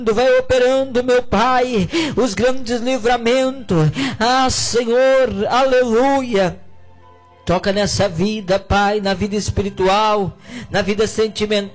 vai operando, meu Pai, os grandes livramentos. Ah, Senhor, aleluia. Toca nessa vida, Pai, na vida espiritual, na vida sentimental.